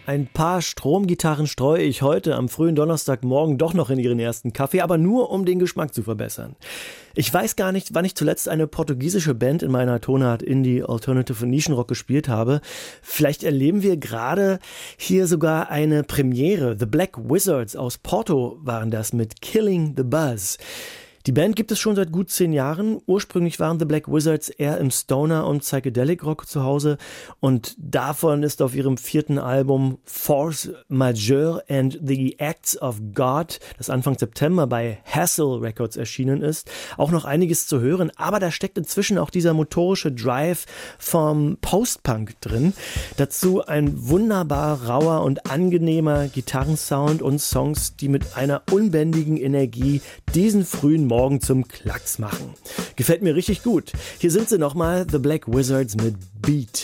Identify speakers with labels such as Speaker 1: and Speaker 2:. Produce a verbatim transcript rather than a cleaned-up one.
Speaker 1: Ein paar Stromgitarren streue ich heute am frühen Donnerstagmorgen doch noch in ihren ersten Kaffee, aber nur um den Geschmack zu verbessern. Ich weiß gar nicht, wann ich zuletzt eine portugiesische Band in meiner Tonart Indie, Alternative und Nischenrock gespielt habe. Vielleicht erleben wir gerade hier sogar eine Premiere. The Black Wizards aus Porto waren das mit Killing the Buzz. Die Band gibt es schon seit gut zehn Jahren. Ursprünglich waren The Black Wizards eher im Stoner- und Psychedelic-Rock zu Hause und davon ist auf ihrem vierten Album Force Majeure and the Acts of God, das Anfang September bei Hassel Records erschienen ist, auch noch einiges zu hören. Aber da steckt inzwischen auch dieser motorische Drive vom Post-Punk drin. Dazu ein wunderbar rauer und angenehmer Gitarrensound und Songs, die mit einer unbändigen Energie diesen frühen Morgen zum Klacks machen. Gefällt mir richtig gut. Hier sind sie nochmal, The Black Wizards mit Beat.